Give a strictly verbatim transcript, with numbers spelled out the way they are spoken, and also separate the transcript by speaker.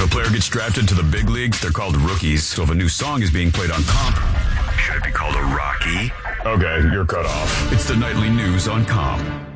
Speaker 1: a player gets drafted to the big leagues, they're called rookies. So if a new song is being played on Comp, should it be called a Rocky? Okay, you're cut off. It's the nightly news on Comp.